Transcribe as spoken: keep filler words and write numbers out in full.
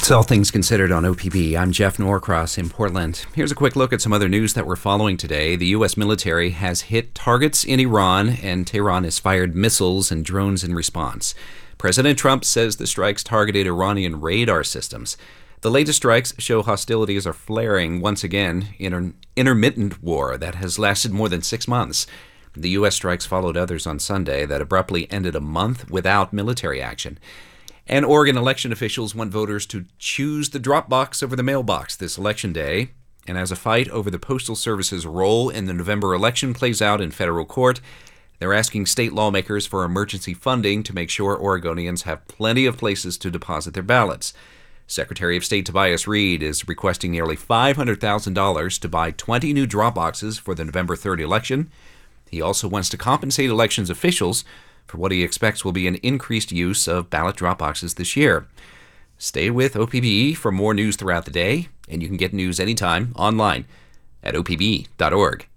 It's All Things Considered on O P B. I'm Jeff Norcross in Portland. Here's a quick look at some other news that we're following today. The U S military has hit targets in Iran, and Tehran has fired missiles and drones in response. President Trump says the strikes targeted Iranian radar systems. The latest strikes show hostilities are flaring once again in an intermittent war that has lasted more than six months. The U S strikes followed others on Sunday that abruptly ended a month without military action. And Oregon election officials want voters to choose the drop box over the mailbox this election day. And as a fight over the Postal Service's role in the November election plays out in federal court, they're asking state lawmakers for emergency funding to make sure Oregonians have plenty of places to deposit their ballots. Secretary of State Tobias Reed is requesting nearly five hundred thousand dollars to buy twenty new drop boxes for the November third election. He also wants to compensate elections officials for what he expects will be an increased use of ballot drop boxes this year. Stay with O P B for more news throughout the day, and you can get news anytime online at O P B dot org.